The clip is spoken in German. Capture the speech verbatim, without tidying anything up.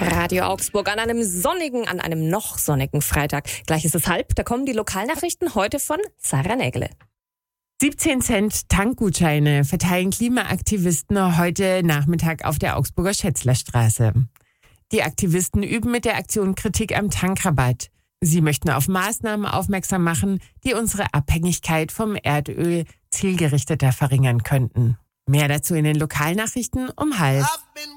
Radio Augsburg an einem sonnigen, an einem noch sonnigen Freitag. Gleich ist es halb, da kommen die Lokalnachrichten heute von Sarah Nägele. siebzehn Cent Tankgutscheine verteilen Klimaaktivisten heute Nachmittag auf der Augsburger Schätzlerstraße. Die Aktivisten üben mit der Aktion Kritik am Tankrabatt. Sie möchten auf Maßnahmen aufmerksam machen, die unsere Abhängigkeit vom Erdöl zielgerichteter verringern könnten. Mehr dazu in den Lokalnachrichten um halb.